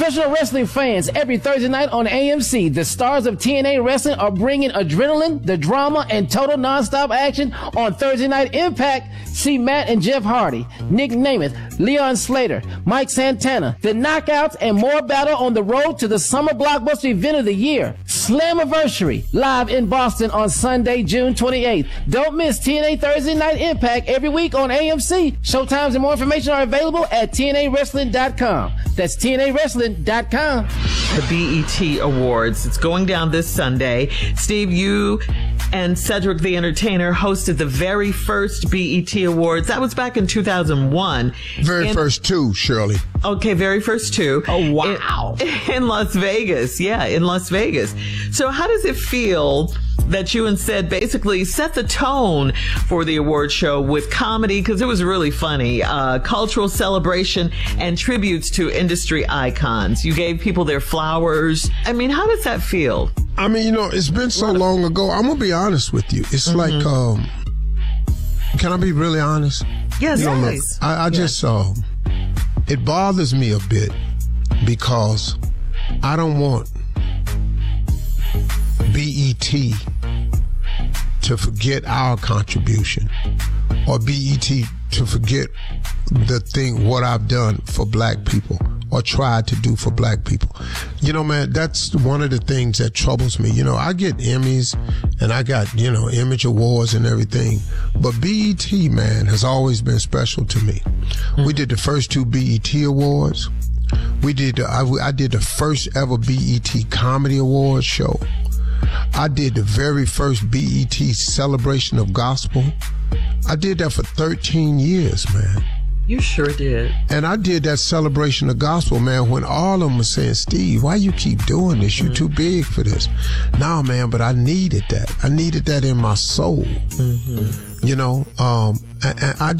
Professional wrestling fans, every Thursday night on AMC, the stars of TNA Wrestling are bringing adrenaline, the drama, and total nonstop action on Thursday Night Impact. See Matt and Jeff Hardy, Nick Namath, Leon Slater, Mike Santana, the Knockouts, and more battle on the road to the summer blockbuster event of the year, Slammiversary, live in Boston on Sunday, June 28th. Don't miss TNA Thursday Night Impact every week on AMC. Showtimes and more information are available at TNAWrestling.com. That's TNAWrestling.com. The BET Awards. It's going down this Sunday. Steve, you and Cedric the Entertainer hosted the very first BET Awards. That was back in 2001. Very first two, Shirley. Okay, very first two. Oh, wow. In Las Vegas. Yeah, in Las Vegas. So how does it feel that you and Ced basically set the tone for the award show with comedy, because it was really funny, cultural celebration, and tributes to industry icons? You gave people their flowers. I mean, how does that feel? I mean, you know, it's been so long ago. I'm going to be honest with you. It's like, can I be really honest? Yes, you know, please. Look, I just, it bothers me a bit because I don't want BET to forget our contribution, or BET to forget what I've done for black people or tried to do for black people. You know, man, that's one of the things that troubles me. You know, I get Emmys and I got, you know, Image Awards and everything, but BET, man, has always been special to me. We did the first two BET Awards. I did the first ever BET Comedy Awards show. I did the very first BET Celebration of Gospel. I did that for 13 years, man. You sure did. And I did that Celebration of Gospel, man, when all of them were saying, Steve, why you keep doing this? You're too big for this. Nah, man, but I needed that. I needed that in my soul. You know, and I